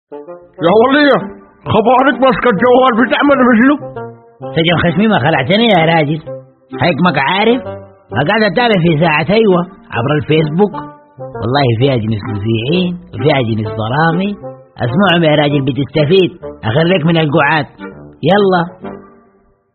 يا ولية خبرك ماسكة الجوال بتعمل مثله. سجن خشمي ما خلعتني يا راجل، حكمك عارف ما قاعد اتابع في ساعة ايوه عبر الفيسبوك، والله فيها جنس مذيعين وفيها جنس ضرامي، اسمعهم يا راجل بتستفيد، اخليك من القعاد. يلا